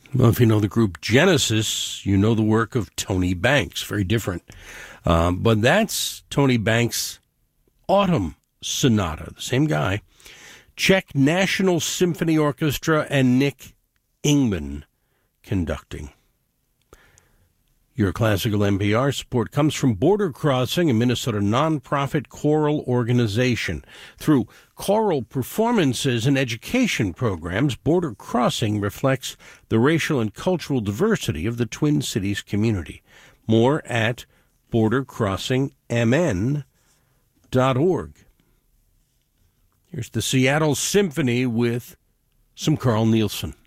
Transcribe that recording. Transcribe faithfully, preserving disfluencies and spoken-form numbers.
Well, if you know the group Genesis, you know the work of Tony Banks. Very different. Um, but that's Tony Banks' Autumn Sonata, the same guy. Czech National Symphony Orchestra and Nick Ingman conducting. Your classical N P R support comes from Border Crossing, a Minnesota nonprofit choral organization. Through choral performances and education programs, Border Crossing reflects the racial and cultural diversity of the Twin Cities community. More at border crossing m n dot org. Here's the Seattle Symphony with some Carl Nielsen.